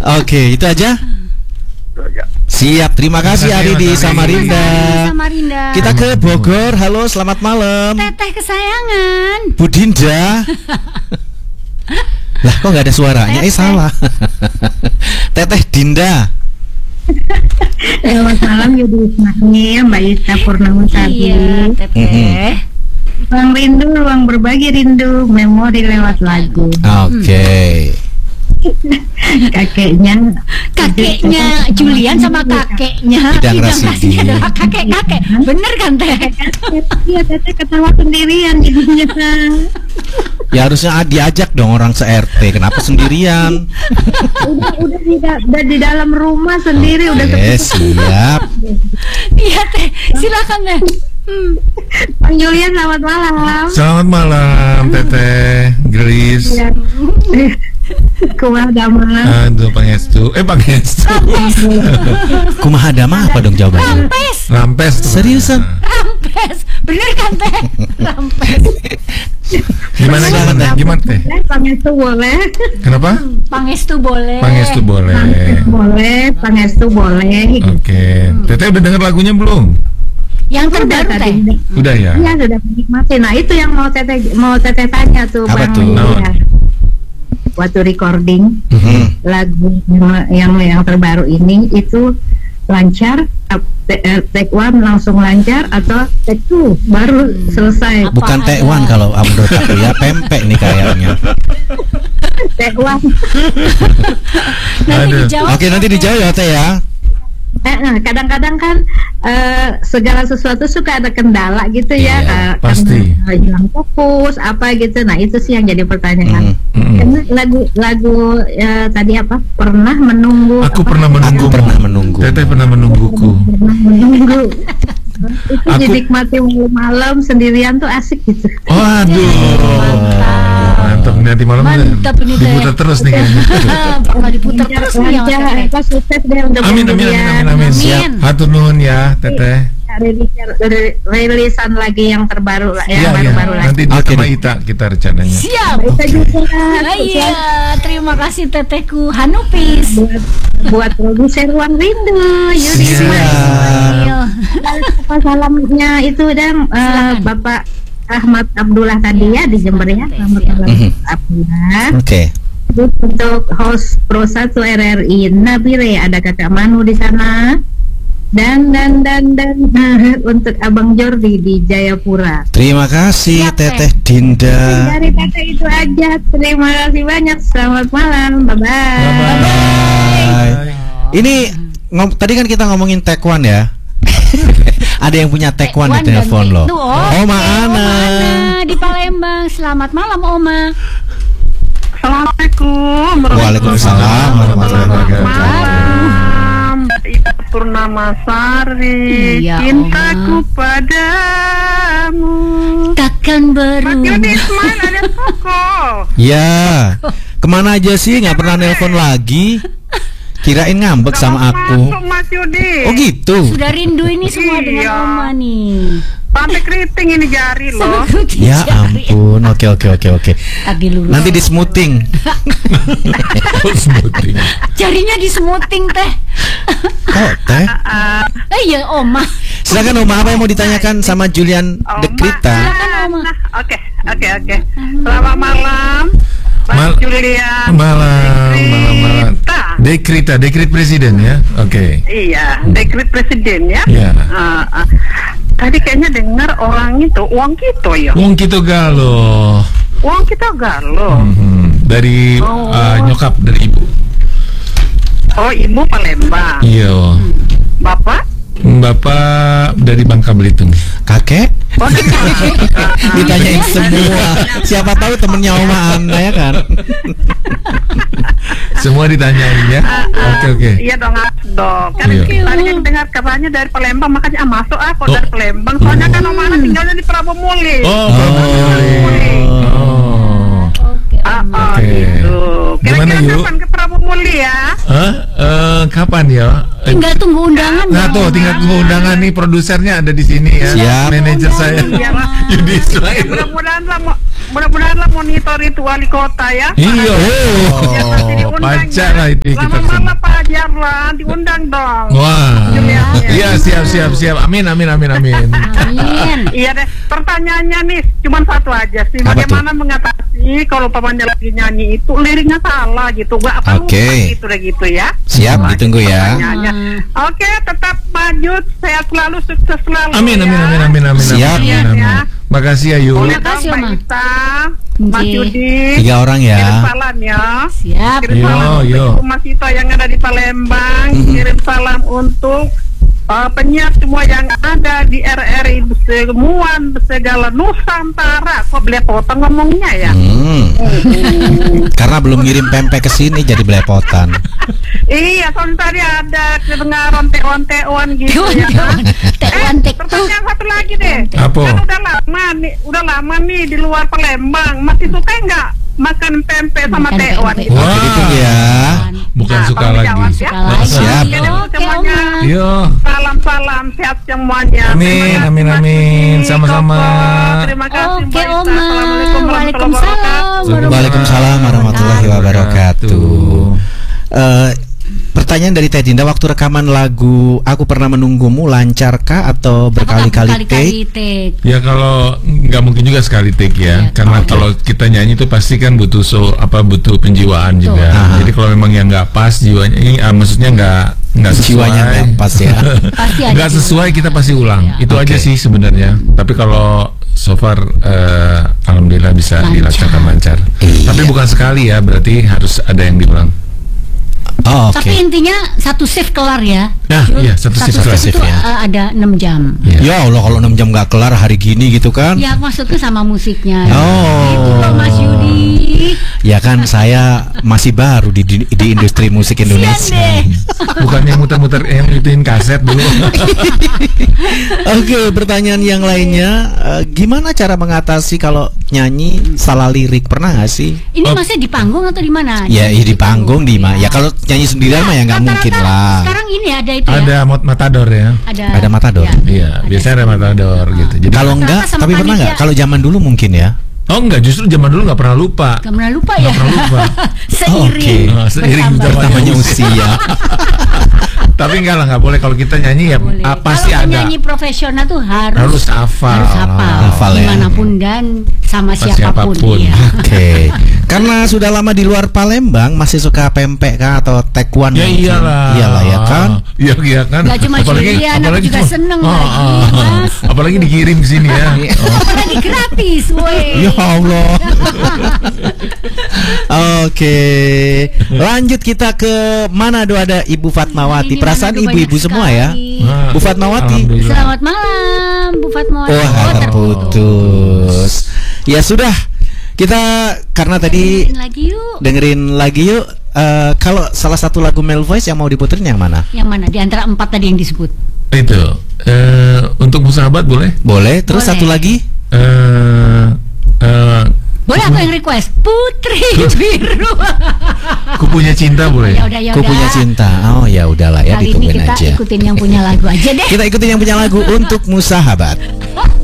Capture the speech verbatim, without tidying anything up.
Oke, itu aja. Siap, terima kasih Ari di Samarinda. Samarinda. Kita ke Bogor. Halo, selamat malam. Teteh kesayangan. Bu Dinda. Lah, kok nggak ada suaranya? Eh, salah. Teteh Dinda. Selamat malam Yudi Ismail, Mbak Ita Purnamasari. Iya, Teteh. Ruang rindu, ruang berbagi rindu, memori lewat lagu. Oke. Kakeknya, Kakeknya Julian sama kakeknya Idang Idang Rasidi. Rasidi adalah kakek-kakek. Bener kan Teh? iya Teteh ketawa sendirian jadinya. Ya harusnya diajak dong orang se-R T. Kenapa sendirian? udah udah di, udah di dalam rumah sendiri udah Oke, kepikiran. siap. Iya Teh, silakan Teh. Hmm. Bang Julian selamat malam. Selamat malam Teteh, Gelis. Ya. Kumaha damang. Aduh, Pangestu. Eh, Pangestu. Kumaha dama apa dong jawabannya? Rampes, Rampes. tuh. Seriusan? rampes. Bener kan Teh? Rampes. Gimana gimana Teh? Gimana Teh? Pangestu boleh. Kenapa? Pangestu boleh. Pangestu boleh. Boleh, Pangestu boleh. Oke. Teteh udah denger lagunya belum? Yang terbaru Udah, Teh. tadi. Udah ya? Iya sudah menikmati. Nah itu yang mau teteh mau teteh tanya tuh Apa Bang tuh? Julian. Waktu recording Mhm. lagu yang, yang yang terbaru ini itu lancar, ap- te- eh, take one langsung lancar atau take two baru selesai. Apa Bukan ada? tekwan kalau menurut aku ya, pempek nih kayaknya. Take one. Nanti Aduh. dijawab. Oke, nanti dijawab ya Teh ya. Eh, eh, kadang-kadang kan eh, segala sesuatu suka ada kendala gitu Iya, ya, eh, pasti. karena, eh, hilang fokus apa gitu. Nah itu sih yang jadi pertanyaan. Mhm. Mm-mm. Karena lagu lagu eh, tadi apa? Pernah menunggu. Aku apa? pernah menunggu. Aku pernah menunggu. Teteh pernah menungguku. Pernah menunggu. Itu Aku- dinikmati malam sendirian tuh asik gitu. Oh, aduh. Mantap, nanti malam Mantap ini, Teh. diputar terus nih kayaknya. Bakal diputar terus nih sama Lancar, Teteh. apa, sukses deh untuk Amin, amin, amin, amin, amin. Siap. Hatur nuhun ya, Teteh. Rilis- ri- Rilisan lagi yang terbaru lah, Iya, yang iya. baru-baru lagi. Nanti Oke, sama deh. Ita kita rencananya. Siap. Kita juga Ah, iya, terima kasih Tetehku Hanupis. buat buat produser Ruang Rindu Yudi Siap. Ismail. Apa salamnya itu dan eh, Silakan. Bapak Ahmad Abdullah tadi ya di Jember ya. Selamat malam Mhm. Abdullah. Oke. Terus untuk host Pro satu R R I Nabire, ada Kakak Manu di sana. Dan dan dan dan nah, untuk Abang Jordi di Jayapura. Terima kasih Siap, Teh. Teteh Dinda. Dari Teteh itu aja. Terima kasih banyak. Selamat malam. Bye bye. Bye. Ini ngom- tadi kan kita ngomongin Taekwondo ya. Ada yang punya Taekwondo di Taekwondo telepon dan loh. itu, oke, Oma Ana. Oma Ana di Palembang. Selamat malam Oma. Assalamualaikum. Waalaikumsalam warahmatullahi wabarakatuh. Ita Purnamasari, Iya, cintaku Oma. padamu. Takkan Mas Yudi berubah. Ismail ada toko. Ya, kemana aja sih? Nggak pernah nelpon lagi. Kirain ngambek sama aku. Masuk Mas Yudi. Oh gitu. Sudah rindu ini semua dengan Iya. Oma nih. Sampai keriting ini jari loh. Sampai kucing Ya jari. ampun. Oke oke oke oke. Tadi lurus. Nanti di smoothing. Oh, smoothing. Jarinya di smoothing Teh. Oh Teh. Ah, Eh iya Oma. Silakan Oma, apa yang mau ditanyakan sama Julian Oma. Dekrita? Silakan Oma. nah, Oke, oke, oke. Selamat malam. Mas Mal- Julian. Malam, malam, malam. Dekrita. Dekrita, dekret presiden ya. Oke. Iya, dekret presiden ya. Ya. Ah, ah. Tadi kayaknya dengar orang itu uang kita ya. Wong kita galo. Uang kita galau. Mhm. Dari Oh. uh, nyokap dari ibu. Oh, ibu Palembang. Iya. Bapak? Bapak dari Bangka Belitung. Kakek? Oh, Ditanyain semua. Siapa tahu temennya Oma Ana ya kan? Semua ditanyain ya. Oke oke. Iya dong, Mas, dong. Kan Iya. tadi kan dengar kabarnya dari Palembang, makanya ah, masuk ah kok Oh. dari Palembang. Soalnya kan Om Ana tinggalnya di Prabomuli. Oh. Oh. Oh. Oke Ah, Oma. ah, Oke. gitu. Gimana, Kira-kira Yu? kapan ke Prabomuli ya? Hah? Eh, eh, kapan ya? Tinggal tunggu undangan. Nah dong. tuh tinggal tunggu undangan nih, produsernya ada di sini ya. Siap. Manajer saya. Iya lah. Yudi Ya, Ismail. mudah-mudahan lah, mo- mudah-mudahan lah monitor itu wali kota ya. Iya. Biar nanti Oh, diundang pacar ya. lah itu kita Lama kesini. malam Pak Hajar lah, diundang dong. Wah. Iya. Iya, siap siap siap. Amin amin amin amin. Amin. Iya deh, pertanyaannya nih cuma satu aja sih. Apa Bagaimana mengatasi kalau pamannya lagi nyanyi itu liriknya salah gitu, gak apa Oke. lupa gitu deh gitu ya. Siap, ditunggu ya. Pertanyaannya. Oke, tetap maju, sehat selalu, sukses selalu. Amin amin ya. amin amin amin. Siap. Amin, Iya, amin. ya. Makasih ya Yu. Boleh Terima kasih, dong, Oma. Mbak Ita, Mas Nggih. Yudi. Tiga orang ya. Kirim salam ya. Siap. Kirim Yo, salam yo. untuk Mas Ita yang ada di Palembang. Kirim salam untuk uh, penyiar semua yang ada di R R I semua segala Nusantara. Kok belepotan ngomongnya ya? Hmm. Karena belum ngirim pempek ke sini jadi belepotan. Iya, soalnya tadi ada kedengaran tewan-tewan gitu ya. Tewan Eh, TikTok. pertanyaan satu lagi deh. Apa? Kan udah lama nih, udah lama nih di luar Palembang. Masih suka nggak makan pempek sama Makan tewan? pempek. Gitu? Wah. Oke, ditunggu ya. Bukan Nah, suka tolong lagi. jawab ya. Suka lagi. Siap. Oke, Oke, semuanya. Oma. Yo. Salam-salam sehat semuanya. Amin, Terima kasih, amin, Mas amin. Yudi, Sama-sama. Koko. Terima kasih, Oke, Mbak Ita. Oma. Assalamualaikum warahmatullahi wabarakatuh. Waalaikumsalam warahmatullahi wabarakatuh. Eh, pertanyaan dari Teh Dinda, waktu rekaman lagu Aku Pernah Menunggumu lancarkah atau berkali-kali take? take? Ya kalau nggak mungkin juga sekali take ya, Iya, karena oke. kalau kita nyanyi itu pasti kan butuh so apa butuh penjiwaan Betul. juga. Aha. Jadi kalau memang yang nggak pas jiwanya, ini ah, maksudnya nggak nggak sesuai, Jiwanya nggak pas ya. Pasti ada nggak juga. sesuai kita pasti ulang. Iya. Itu Oke. aja sih sebenarnya. Tapi kalau so far eh, alhamdulillah bisa Lancar. dilaksanakan lancar. Iya. Tapi bukan sekali ya, berarti harus ada yang diulang. Oh, oke. Tapi intinya satu shift kelar ya. Nah, Satu- iya, satu shift kelar. itu ya. uh, ada enam jam. Iya. Ya Allah, kalau enam jam nggak kelar hari gini gitu kan? Ya maksudnya sama musiknya. Oh. Itu loh Mas Yudi. Ya kan saya masih baru di di, di industri musik Sian Indonesia. deh. Bukan yang muter-muter yang ituin kaset dulu. Oke, pertanyaan yang lainnya, eh, gimana cara mengatasi kalau nyanyi salah lirik? Pernah nggak sih? Ini Oh. masih di panggung atau di mana? Ya, ya di panggung di mana? Ya kalau nyanyi sendirian mah ya nggak Rata-rata mungkin lah. Sekarang ini ada itu ya. Ada mot matador ya. Ada, Ada matador. ya. Iya, biasanya ada matador gitu. Jadi Kalau Rata-rata enggak, sama tapi pernah panitia. nggak? Kalau zaman dulu mungkin ya. oh enggak, justru zaman dulu nggak pernah lupa. Gak pernah lupa Nggak ya. pernah lupa. Seiring. Oke. Oh, seiring bertambah. bertambah. Namanya usia. Tapi enggak lah, nggak boleh kalau kita nyanyi ya Boleh. ah, pasti Kalau ada. penyanyi profesional tuh harus Harus hafal. harus hafal, Hafal ya. dimanapun dan sama Sama siapapun. siapapun. Iya. Oke. Karena sudah lama di luar Palembang, masih suka pempek kah atau taekwondo? Ya iyalah. Iyalah ya kan. Iya iya kan. Nggak cuma Julian, aku juga cuma- seneng Oh, lagi, oh, oh. Mas. Apalagi dikirim ke sini ya. Apalagi gratis, woi. Ya Allah. Oke. Lanjut kita ke Manado, ada Ibu Fatmawati. Ini Perasaan Manado ibu-ibu banyak semua ya. sekali. Nah, Bu Fatmawati. alhamdulillah. Selamat malam, Bu Fatmawati. Oh, Oh, terputus. Ya sudah. Kita karena tadi Dengerin lagi yuk. dengerin lagi yuk. Eh, kalau salah satu lagu Male Voice yang mau diputerin yang mana? Yang mana di antara empat tadi yang disebut? Itu eh, untuk musahabat boleh? Boleh. Terus Boleh. satu lagi. Eh eh, Boleh aku yang request? Putri Biru. Ku Punya Cinta boleh? Ya udah ya Ku udah. Punya Cinta. Oh ya udahlah ya, Kali ini ditungguin kita aja. ikutin yang punya lagu aja deh. Kita ikutin yang punya lagu untuk Musahabat.